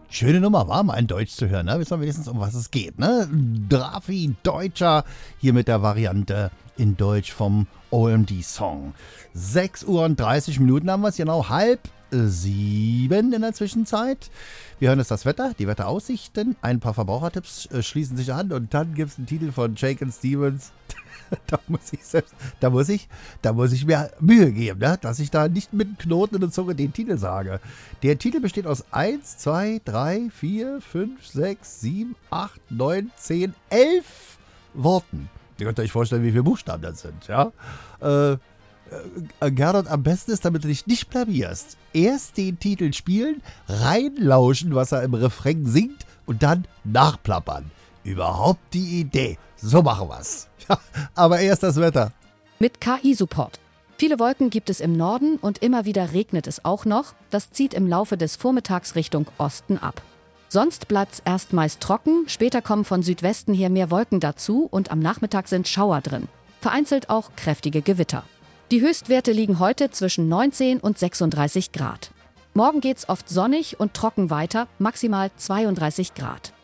Schöne Nummer, war mal in Deutsch zu hören, ne? Wissen wir wenigstens, um was es geht, ne? Drafi Deutscher, hier mit der Variante in Deutsch vom OMD-Song. 6:30 haben wir es, genau 6:30 in der Zwischenzeit. Wir hören jetzt das Wetter, die Wetteraussichten, ein paar Verbrauchertipps schließen sich an und dann gibt es einen Titel von Jake Stevens. Da muss ich mir Mühe geben, ne? Dass ich da nicht mit einem Knoten in der Zunge den Titel sage. Der Titel besteht aus 1, 2, 3, 4, 5, 6, 7, 8, 9, 10, 11 Worten. Ihr könnt euch vorstellen, wie viele Buchstaben das sind, ja? Gernot, am besten ist, damit du dich nicht blamierst. Erst den Titel spielen, reinlauschen, was er im Refrain singt und dann nachplappern. Überhaupt die Idee. So machen wir's. Ja, aber erst das Wetter. Mit KI-Support. Viele Wolken gibt es im Norden und immer wieder regnet es auch noch. Das zieht im Laufe des Vormittags Richtung Osten ab. Sonst bleibt's erst meist trocken, später kommen von Südwesten her mehr Wolken dazu und am Nachmittag sind Schauer drin. Vereinzelt auch kräftige Gewitter. Die Höchstwerte liegen heute zwischen 19 und 36 Grad. Morgen geht's oft sonnig und trocken weiter, maximal 32 Grad.